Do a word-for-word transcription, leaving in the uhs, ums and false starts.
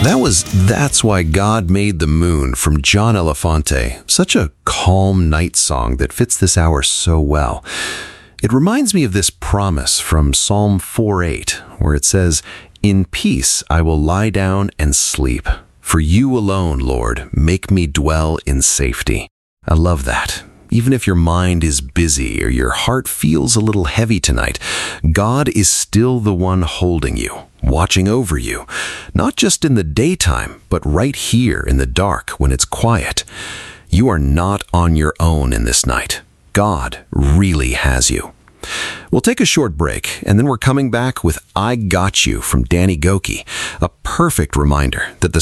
That was That's Why God Made the Moon from John Elefante, such a calm night song that fits this hour so well. It reminds me of this promise from Psalm four eight, where it says, "In peace I will lie down and sleep. For you alone, Lord, make me dwell in safety." I love that. Even if your mind is busy or your heart feels a little heavy tonight, God is still the one holding you, watching over you, not just in the daytime, but right here in the dark when it's quiet. You are not on your own in this night. God really has you. We'll take a short break, and then we're coming back with I Got You from Danny Gokey, a perfect reminder that the